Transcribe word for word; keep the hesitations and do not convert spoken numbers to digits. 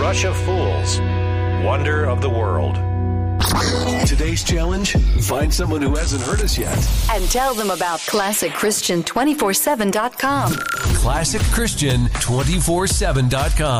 Rush of Fools, Wonder of the World. Today's challenge, find someone who hasn't heard us yet. And tell them about Classic Christian two forty-seven dot com. Classic Christian two forty-seven dot com.